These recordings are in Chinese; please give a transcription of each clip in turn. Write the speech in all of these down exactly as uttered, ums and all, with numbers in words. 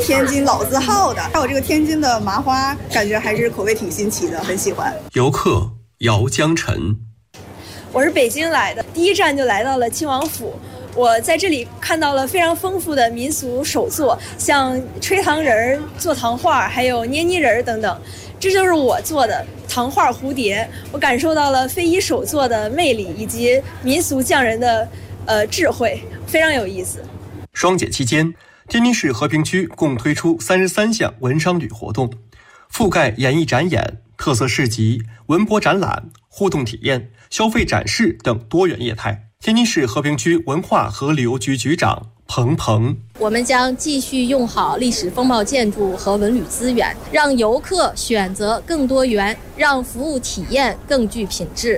天津老字号的，还有这个天津的麻花，感觉还是口味挺新奇的，很喜欢。 游客姚江晨， 我是北京来的，第一站就来到了亲王府。我在这里看到了非常丰富的民俗手作，像吹糖人、做糖画，还有捏泥人等等。这就是我做的糖画蝴蝶，我感受到了非遗手作的魅力以及民俗匠人的呃智慧，非常有意思。 双节期间，天津市和平区共推出三十三项文商旅活动，覆盖演艺展演、特色市集、文博展览、互动体验、消费展示等多元业态。天津市和平区文化和旅游局局长彭鹏， 我们将继续用好历史风貌建筑和文旅资源，让游客选择更多元，让服务体验更具品质。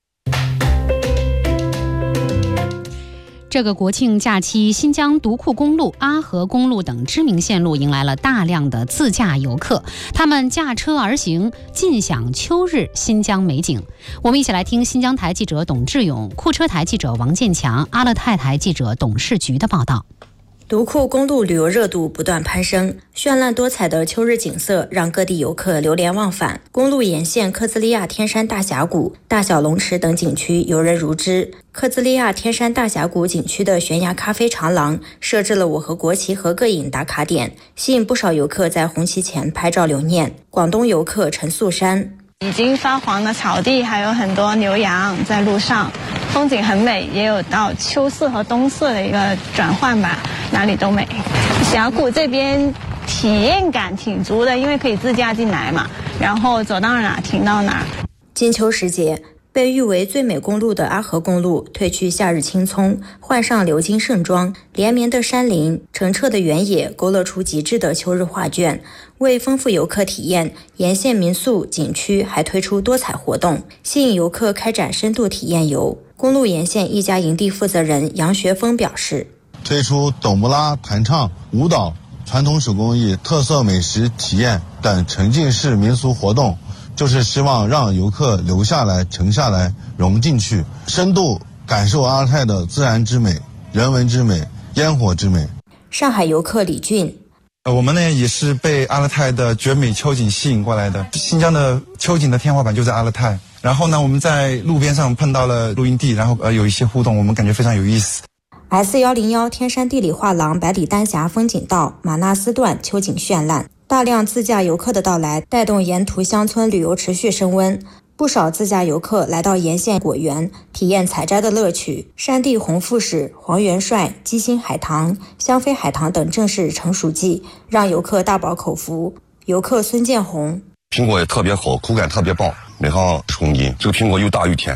这个国庆假期，新疆独库公路、阿河公路等知名线路迎来了大量的自驾游客，他们驾车而行，尽享秋日新疆美景。我们一起来听新疆台记者董志勇、库车台记者王建强、阿勒泰台记者董世菊的报道。 独库公路旅游热度不断攀升，绚烂多彩的秋日景色让各地游客流连忘返。公路沿线克孜利亚天山大峡谷、大小龙池等景区游人如织。克孜利亚天山大峡谷景区的悬崖咖啡长廊设置了我和国旗合个影打卡点，吸引不少游客在红旗前拍照留念。广东游客陈素山， 已经发黄的草地，还有很多牛羊在路上，风景很美，也有到秋色和冬色的一个转换吧，哪里都美。峡谷这边体验感挺足的，因为可以自驾进来嘛，然后走到哪停到哪。 金秋时节，被誉为最美公路的阿河公路褪去夏日青葱，换上鎏金盛装，连绵的山林、澄澈的原野勾勒出极致的秋日画卷。为丰富游客体验，沿线民宿、景区还推出多彩活动，吸引游客开展深度体验游。公路沿线一家营地负责人杨学峰表示， 推出抖木拉、弹唱、舞蹈、传统手工艺、特色美食体验等沉浸式民俗活动，就是希望让游客留下来、沉下来、融进去，深度感受阿勒泰的自然之美、人文之美、烟火之美。 上海游客李俊， 我们呢也是被阿勒泰的绝美秋景吸引过来的。新疆的秋景的天花板就在阿勒泰，然后呢我们在路边上碰到了露营地，然后呃有一些互动，我们感觉非常有意思。 S 一零一 天山地理画廊百里丹峡风景道马纳斯段秋景绚烂，大量自驾游客的到来带动沿途乡村旅游持续升温。不少自驾游客来到沿线果园，体验采摘的乐趣。山地红富士、黄元帅、鸡心海棠、香妃海棠等正是成熟季，让游客大饱口福。游客孙建红， 苹果也特别好，口感特别棒，美好冲击，这个苹果又大又甜。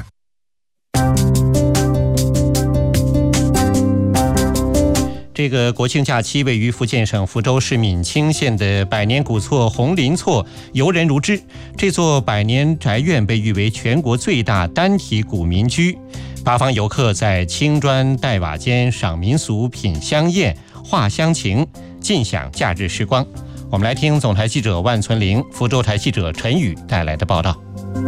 这个国庆假期，位于福建省福州市闽清县的百年古厝红林厝游人如织。这座百年宅院被誉为全国最大单体古民居，八方游客在青砖黛瓦间赏民俗、品香宴、话乡情，尽享假日时光。我们来听总台记者万存玲、福州台记者陈宇带来的报道。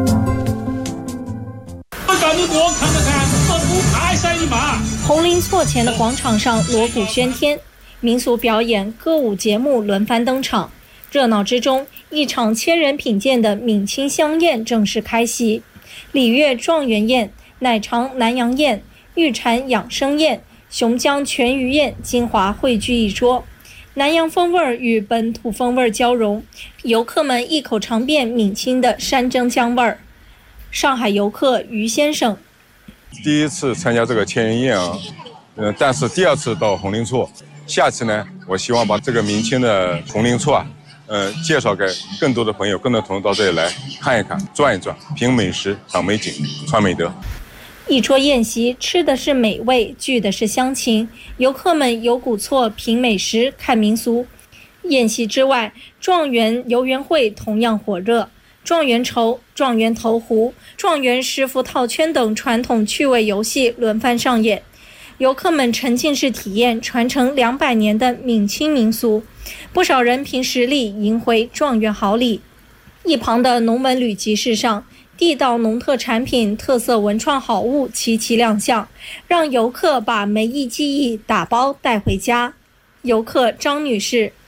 红林厝前的广场上锣鼓喧天，民俗表演、歌舞节目轮番登场。热闹之中，一场千人品鉴的闽清香宴正式开席。礼乐状元宴、奶尝南洋宴、玉蝉养生宴、熊江全鱼宴精华汇聚一桌，南洋风味与本土风味交融，游客们一口尝遍闽清的山珍香味。上海游客于先生， 第一次参加这个千人宴啊，呃，但是第二次到红林厝，下次呢，我希望把这个明清的红林厝啊，呃，介绍给更多的朋友，更多的朋友到这里来看一看、转一转，品美食、赏美景、传美德。 一桌宴席，吃的是美味，聚的是乡情，游客们游古厝、品美食、看民俗。宴席之外，状元游园会同样火热。状元筹、状元投壶、状元师傅套圈等传统趣味游戏轮番上演，游客们沉浸式体验传承两百年的闽清民俗，不少人凭实力赢回状元好礼。一旁的农文旅集市上，地道农特产品、特色文创好物齐齐亮相，让游客把梅艺技艺打包带回家。游客张女士，